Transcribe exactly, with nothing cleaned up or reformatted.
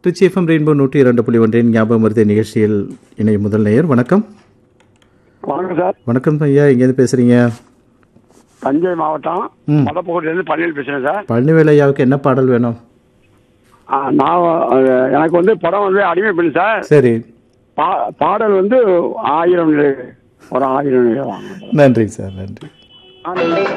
Trichy FM rainbow நூற்றி இரண்டு புள்ளி ஒன்றின் ஞாபகம் மருத்துவ நிகழ்ச்சியில் இணையும் முதல் நேயர். வணக்கம். வணக்கம் சார். வணக்கம் ஐயா, எங்கேருந்து பேசுறீங்க? தஞ்சை மாவட்டம் மதப்பகுதியிலேருந்து பழனியில் பேசுகிறேன் சார். பழனிவேல் ஐயாவுக்கு என்ன பாடல் வேணும்? ஆ, நான் அஹ், எனக்கு வந்து படம் வந்து அடிமை பெண் சார். சரி, பா பாடல் வந்து ஆயிரம் நிலை, ஒரு ஆயிரம் நிலை வாங்க. நன்றி சார், நன்றி. ஆ,